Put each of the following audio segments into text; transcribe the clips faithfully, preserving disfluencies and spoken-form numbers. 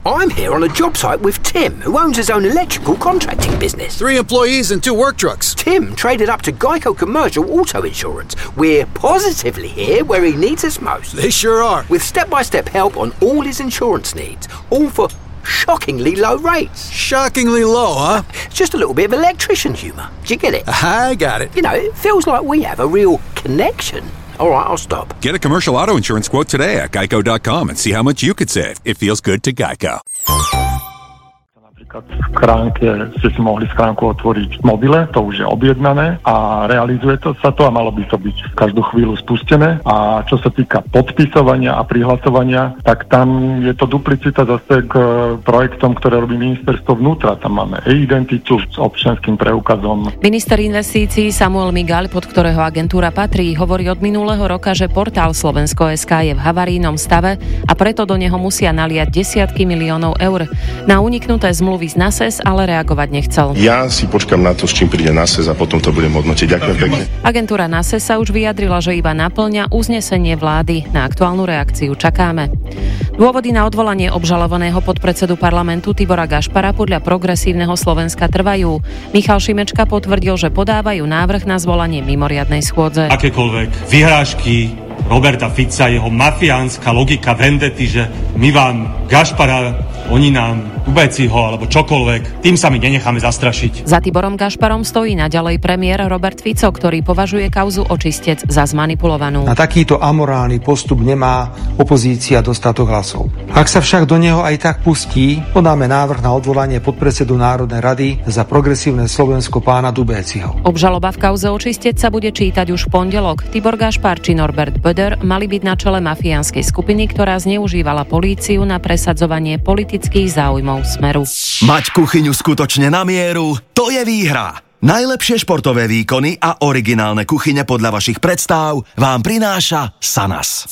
I'm here on a job site with Tim, who owns his own electrical contracting business. Three employees and two work trucks. Tim traded up to Geico Commercial Auto Insurance. We're positively here where he needs us most. They sure are. With step-by-step help on all his insurance needs, all for shockingly low rates. Shockingly low, huh? Just a little bit of electrician humour. Do you get it? I got it. You know, it feels like we have a real connection. All right, I'll stop. Get a commercial auto insurance quote today at geico dot com and see how much you could save. It feels good to Geico. Napríklad v schránke ste si mohli schránku otvoriť v mobile, to už je objednané a realizuje to sa to a malo by to byť každú chvíľu spustené. A čo sa týka podpisovania a prihlasovania, tak tam je to duplicita zase k projektom, ktoré robí ministerstvo vnútra. Tam máme e-identitu s občianskym preukazom. Minister investícií Samuel Migaľ, pod ktorého agentúra patrí, hovorí od minulého roka, že portál Slovensko bodka es ká je v havarijnom stave a preto do neho musia naliať desiatky miliónov eur. Na uniknuté zmluvy z NASES ale reagovať nechcel. Ja si počkam na to, s čím príde NASES a potom to budem hodnotiť. Ďakujem pekne. Agentúra NASES sa už vyjadrila, že iba naplňa uznesenie vlády. Na aktuálnu reakciu čakáme. Dôvody na odvolanie obžalovaného podpredsedu parlamentu Tibora Gašpara podľa Progresívneho Slovenska trvajú. Michal Šimečka potvrdil, že podávajú návrh na zvolanie mimoriadnej schôdze. Akékoľvek vyhrážky Roberta Fica, jeho mafiánska logika vendety, že my vám Gašpara, oni nám Ubeciho alebo čokoľvek, tým sa my nenecháme zastrašiť. Za Tiborom Gašparom stojí naďalej premiér Robert Fico, ktorý považuje kauzu očistec za zmanipulovanú. Na takýto amorálny postup nemá opozícia dostatok hlasov. Ak sa však do neho aj tak pustí, podáme návrh na odvolanie podpredsedu Národnej rady za Progresívne Slovensko pána Dubéciho. Obžaloba v kauze očistec sa bude čítať už v pondelok. Tibor Gašpar či Norbert Böder mali byť na čele mafiánskej skupiny, ktorá zneužívala políciu na presadzovanie politických záujmov Smeru. Mať kuchyňu skutočne na mieru, to je výhra. Najlepšie športové výkony a originálne kuchyne podľa vašich predstav vám prináša Sanas.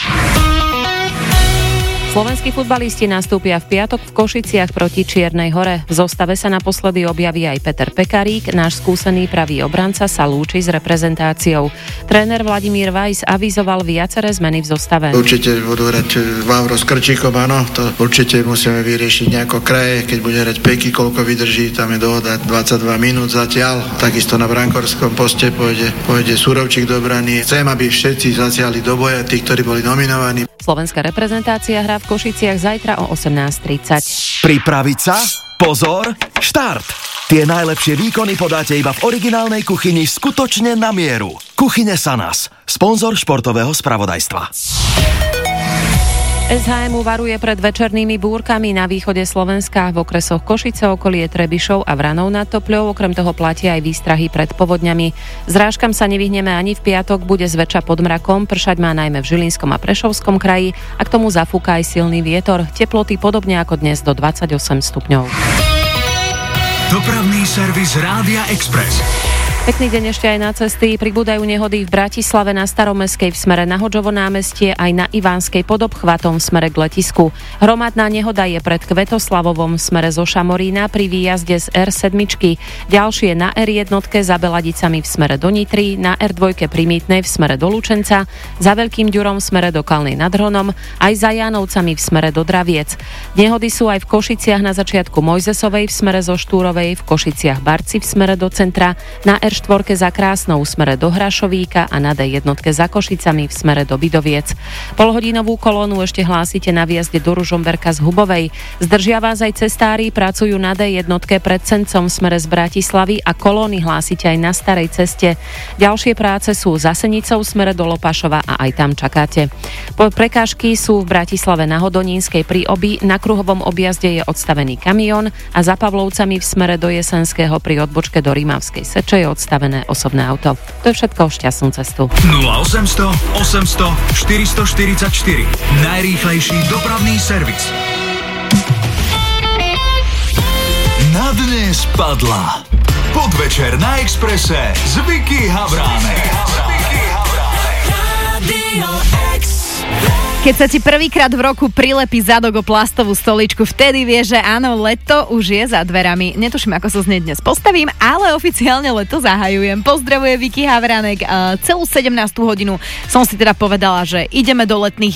Slovenskí futbalisti nastúpia v piatok v Košiciach proti Čiernej Hore. V zostave sa naposledy objaví aj Peter Pekarík, náš skúsený pravý obranca sa lúči s reprezentáciou. Tréner Vladimír Weiss avizoval viaceré zmeny v zostave. Určite budú hrať Vávro s Krčíkom, áno, to určite musíme vyriešiť nejako kraje, keď bude hrať Peky, koľko vydrží, tam je dohoda dvadsaťdva minút zatiaľ. Takisto na brankorskom poste pôjde, pôjde Surovčík do brany. Chcem, aby všetci zasiahli do boja, tí, ktorí boli nominovaní. Slovenská reprezentácia hrá v Košiciach zajtra o osemnásť tridsať. Pripraviť sa? Pozor, štart! Tie najlepšie výkony podáte iba v originálnej kuchyni skutočne na mieru. Kuchyne Sanas, sponzor športového spravodajstva. es há em varuje pred večernými búrkami na východe Slovenska. V okresoch Košice, okolie Trebišov a Vranov nad Topľou okrem toho platia aj výstrahy pred povodňami. Zrážkam sa nevyhneme ani v piatok, bude zväčša pod mrakom, pršať má najmä v Žilinskom a Prešovskom kraji a k tomu zafúka aj silný vietor. Teploty podobne ako dnes do dvadsaťosem stupňov. Dopravný servis Rádia Express. Pekný deň ešte aj na cesty. Pribúdajú nehody v Bratislave na Staromestskej v smere na Hodžovo námestie, aj na Ivánskej pod obchvatom v smere k letisku. Hromadná nehoda je pred Kvetoslavovom v smere zo Šamorína pri výjazde z er sedem. Ďalšie na er jeden za Beladicami v smere do Nitry, na er dva pri Mýtnej v smere do Lučenca, za Veľkým Ďurom v smere do Kalnej nad Hronom, aj za Jánovcami v smere do Draviec. Nehody sú aj v Košiciach na začiatku Mojzesovej v smere zo Štúrovej, v Košiciach Barci v smere do centra, na er štyri za Krásnou v smere do Hrašovíka a na dé jeden za Košicami v smere do Bidoviec. Polhodinovú kolónu ešte hlásite na výjazde do Ružomberka z Hubovej. Zdržia vás aj cestári, pracujú na dé jeden pred Sencom v smere z Bratislavy a kolóny hlásite aj na starej ceste. Ďalšie práce sú za Senicou v smere do Lopašova a aj tam čakáte. Prekážky sú v Bratislave na Hodonínskej pri Obi, na kruhovom objazde je odstavený kamión a za Pavlovcami v smere do Jesenského pri odbočke do Rimavskej Seče je odstavené osobné auto. To je všetko, šťastnú cestu. nula osemsto osemsto štyristoštyridsaťštyri. Najrýchlejší dopravný servis. Na dnes padla. Podvečer na Expresse s Vicky Havránek. Keď sa ti prvýkrát v roku prilepí zadok o plastovú stoličku, vtedy vieš, že áno, leto už je za dverami. Netuším, ako sa z nej dnes postavím, ale oficiálne leto zahajujem. Pozdravuje Vicky Havránek. Celú sedemnástu hodinu som si teda povedala, že ideme do letných